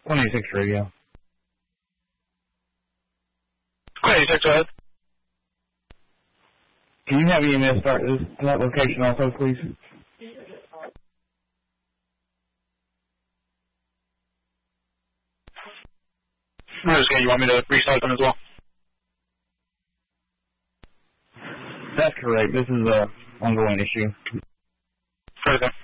26 radio. 26, go ahead. Can you have EMS start that location also, please? You want me to restart them as well? That's correct. This is an ongoing issue. Okay.